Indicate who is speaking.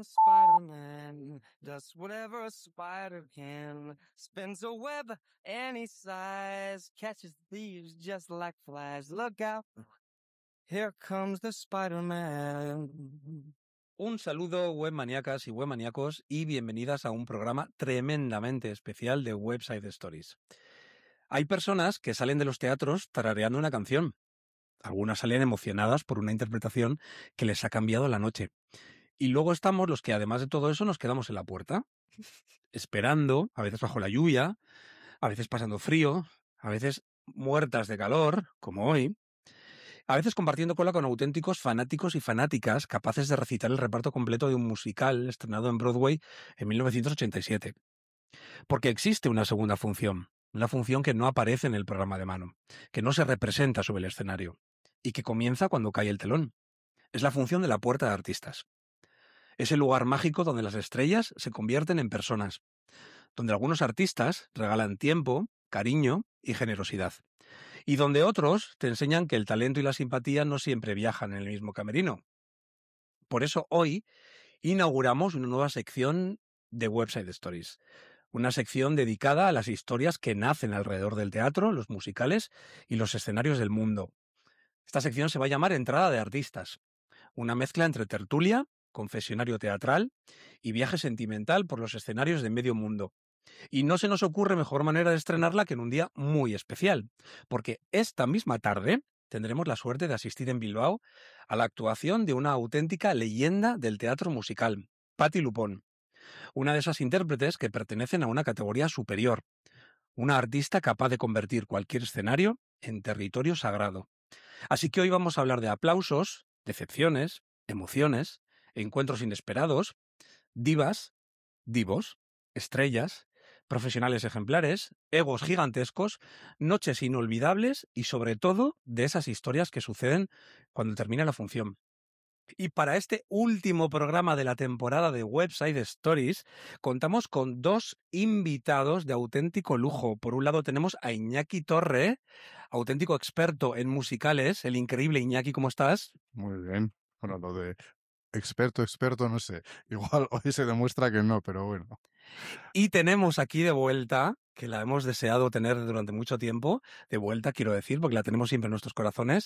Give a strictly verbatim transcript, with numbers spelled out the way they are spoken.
Speaker 1: Spider-Man does whatever a spider can, spins a web any size, catches thieves just like flies. Look out, here comes the Spider-Man.
Speaker 2: Un saludo, webmaníacas y webmaníacos, y bienvenidas a un programa tremendamente especial de Website Stories. Hay personas que salen de los teatros tarareando una canción. Algunas salen emocionadas por una interpretación que les ha cambiado la noche. Y luego estamos los que, además de todo eso, nos quedamos en la puerta, esperando, a veces bajo la lluvia, a veces pasando frío, a veces muertas de calor, como hoy, a veces compartiendo cola con auténticos fanáticos y fanáticas capaces de recitar el reparto completo de un musical estrenado en Broadway en mil novecientos ochenta y siete. Porque existe una segunda función, una función que no aparece en el programa de mano, que no se representa sobre el escenario y que comienza cuando cae el telón. Es la función de la puerta de artistas. Es el lugar mágico donde las estrellas se convierten en personas, donde algunos artistas regalan tiempo, cariño y generosidad, y donde otros te enseñan que el talento y la simpatía no siempre viajan en el mismo camerino. Por eso hoy inauguramos una nueva sección de Website Stories, una sección dedicada a las historias que nacen alrededor del teatro, los musicales y los escenarios del mundo. Esta sección se va a llamar Entrada de Artistas, una mezcla entre tertulia, confesionario teatral y viaje sentimental por los escenarios de medio mundo. Y no se nos ocurre mejor manera de estrenarla que en un día muy especial, porque esta misma tarde tendremos la suerte de asistir en Bilbao a la actuación de una auténtica leyenda del teatro musical, Patti LuPone, una de esas intérpretes que pertenecen a una categoría superior, una artista capaz de convertir cualquier escenario en territorio sagrado. Así que hoy vamos a hablar de aplausos, decepciones, emociones, encuentros inesperados, divas, divos, estrellas, profesionales ejemplares, egos gigantescos, noches inolvidables y sobre todo de esas historias que suceden cuando termina la función. Y para este último programa de la temporada de Website Stories contamos con dos invitados de auténtico lujo. Por un lado tenemos a Iñaki Torre, auténtico experto en musicales. El increíble Iñaki, ¿cómo estás?
Speaker 3: Muy bien. Bueno, lo de experto, experto, no sé. Igual hoy se demuestra que no, pero bueno.
Speaker 2: Y tenemos aquí de vuelta, que la hemos deseado tener durante mucho tiempo, de vuelta quiero decir, porque la tenemos siempre en nuestros corazones,